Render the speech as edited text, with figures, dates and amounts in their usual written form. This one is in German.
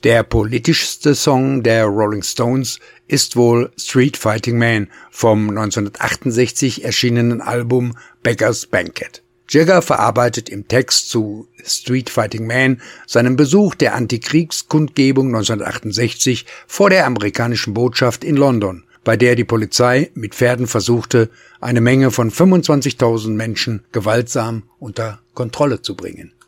Der politischste Song der Rolling Stones ist wohl Street Fighting Man vom 1968 erschienenen Album Beggar's Banquet. Jagger verarbeitet im Text zu Street Fighting Man seinen Besuch der Antikriegskundgebung 1968 vor der amerikanischen Botschaft in London, bei der die Polizei mit Pferden versuchte, eine Menge von 25.000 Menschen gewaltsam unter Kontrolle zu bringen.